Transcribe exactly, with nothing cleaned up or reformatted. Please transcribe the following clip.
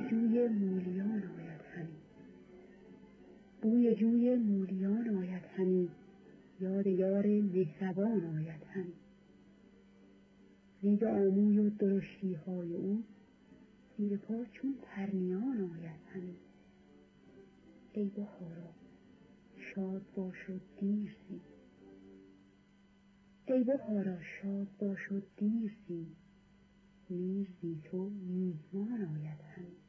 جوی مولیان آید همی، بوی جوی مولیان آید همی، یاد یار مهربان آید همی. ریگ آموی و درشتی های او، زیر پا چون پرنیان آید همی. ای بهارا شاد باش و دیر زی، ای بهارا شاد باش و دیر زی، نیز بی تو میهمان آید همی.